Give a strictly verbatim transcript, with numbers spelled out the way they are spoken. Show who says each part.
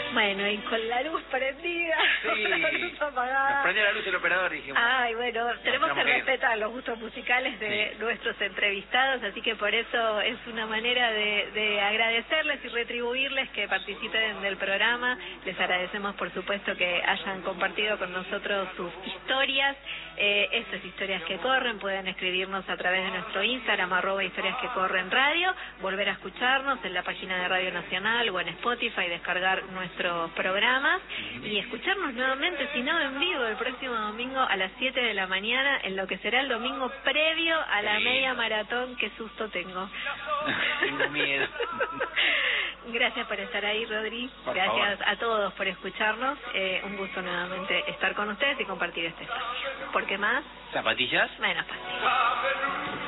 Speaker 1: Bueno, y con la luz prendida,
Speaker 2: Sí.
Speaker 1: con la luz apagada.
Speaker 2: Nos prendió la luz el operador y dijimos...
Speaker 1: Ay, bueno, tenemos que
Speaker 2: tenemos que ir.
Speaker 1: respetar los gustos musicales de
Speaker 2: Sí.
Speaker 1: nuestros entrevistados, así que por eso es una manera de, de agradecerles y retribuirles que participen del programa. Les agradecemos, por supuesto, que hayan compartido con nosotros sus historias. Eh, estas historias que corren, pueden escribirnos a través de nuestro Instagram, arroba historias que corren radio, volver a escucharnos en la página de Radio Nacional o en Spotify, descargar nuestros programas y escucharnos nuevamente, si no en vivo, el próximo domingo a las siete de la mañana, en lo que será el domingo previo a la
Speaker 2: Sí.
Speaker 1: media maratón. Qué susto tengo.
Speaker 2: Tengo miedo.
Speaker 1: Gracias por estar ahí, Rodri.
Speaker 2: Por
Speaker 1: Gracias
Speaker 2: favor.
Speaker 1: a todos por escucharnos. Eh, un gusto nuevamente estar con ustedes y compartir este espacio. ¿Por qué más?
Speaker 2: ¿Zapatillas?
Speaker 1: Menos fácil.